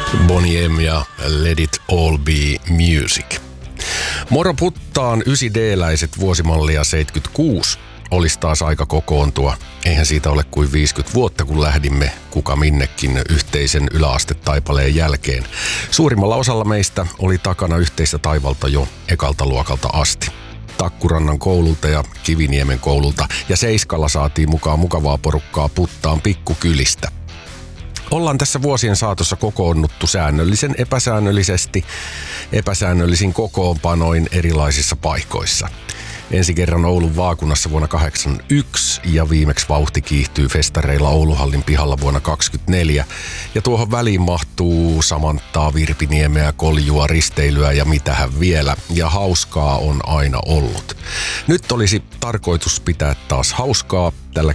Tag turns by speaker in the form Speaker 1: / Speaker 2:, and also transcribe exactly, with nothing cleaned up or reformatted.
Speaker 1: Boney M ja Let It All Be Music. Moro puttaan ysi D-läiset vuosimallia seitsemänkymmentäkuusi. Olisi taas aika kokoontua. Eihän siitä ole kuin viisikymmentä vuotta, kun lähdimme kuka minnekin yhteisen yläastetaipaleen jälkeen. Suurimmalla osalla meistä oli takana yhteistä taivalta jo ekalta luokalta asti. Takkurannan koululta ja Kiviniemen koululta ja Seiskalla saatiin mukaan mukavaa porukkaa Puttaan pikkukylistä. Ollaan tässä vuosien saatossa kokoonnuttu säännöllisen epäsäännöllisesti, epäsäännöllisin kokoonpanoin erilaisissa paikoissa. Ensi kerran Oulun vaakunassa vuonna kahdeksankymmentäyksi ja viimeksi vauhti kiihtyy festareilla Ouluhallin pihalla vuonna kaksikymmentäneljä. Ja tuohon väliin mahtuu Samanttaa, Virpiniemeä, Koljua, risteilyä ja mitähän vielä. Ja hauskaa on aina ollut. Nyt olisi tarkoitus pitää taas hauskaa tällä